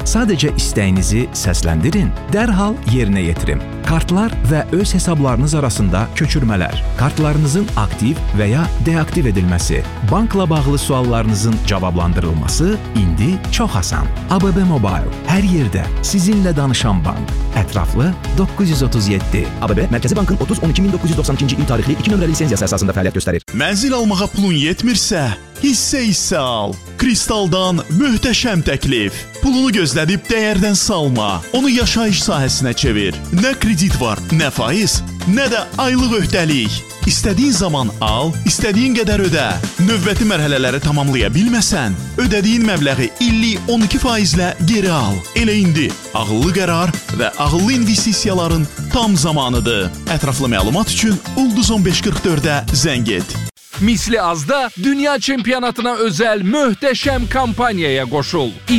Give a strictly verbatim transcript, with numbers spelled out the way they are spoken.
Sadəcə istəyinizi səsləndirin, dərhal yerinə yetirin. Kartlar və öz hesablarınız arasında köçürmələr, kartlarınızın aktiv və ya deaktiv edilməsi, bankla bağlı suallarınızın cavablandırılması indi çox asan. A B B Mobile, hər yerdə sizinlə danışan bank. Ətraflı doqquz yüz otuz yeddi. A B B Mərkəzi Bankın otuz on iki min doqquz yüz doxsan ikinci il tarixli iki nömrəli lisenziyası əsasında fəaliyyət göstərir. Mənzil almağa pulun yetmirsə, hissə-hissə al. Kristaldan möhtəşəm təklif. Pulunu gözlədib dəyərdən salma. Onu yaşayış sahəsinə çevir. Nə kredit var, nə faiz, nə də aylıq öhdəlik. İstədiyin zaman al, istədiyin qədər ödə. Növbəti mərhələləri tamamlaya bilməsən, ödədiyin məbləği illik on iki faizlə geri al. Elə indi ağıllı qərar və ağıllı investisiyaların tam zamanıdır. Ətraflı məlumat üçün Ulduz on beş qırx dördə zəng et. Misli Azda dünya çempionatına özel möhtəşəm kampaniyaya qoşul.